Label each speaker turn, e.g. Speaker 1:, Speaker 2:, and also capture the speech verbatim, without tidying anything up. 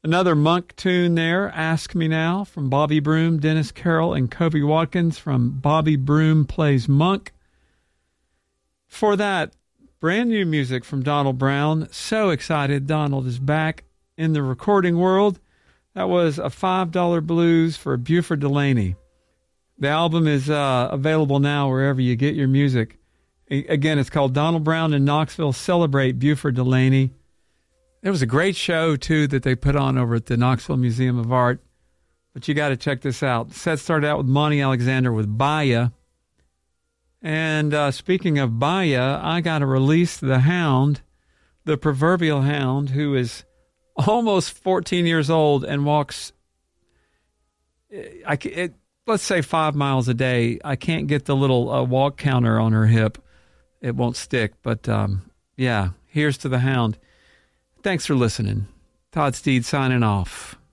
Speaker 1: Another Monk tune there, Ask Me Now, from Bobby Broom, Dennis Carroll, and Kobe Watkins from Bobby Broom Plays Monk. For that, brand new music from Donald Brown. So excited Donald is back in the recording world. That was a five dollar blues for Buford Delaney. The album is uh, available now wherever you get your music. Again, it's called Donald Brown in Knoxville Celebrate Buford Delaney. There was a great show, too, that they put on over at the Knoxville Museum of Art. But you got to check this out. The set started out with Monty Alexander with Baya. And uh, speaking of Baya, I got to release the hound, the proverbial hound, who is almost fourteen years old and walks, I, it, let's say, five miles a day. I can't get the little uh, walk counter on her hip. It won't stick. But, um, yeah, here's to the hound. Thanks for listening. Todd Steed signing off.